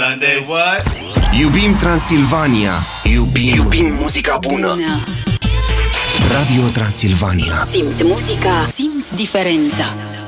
De what? Iubim Transilvania. Iubim muzica bună. Radio Transilvania. Simți muzica, simți diferența.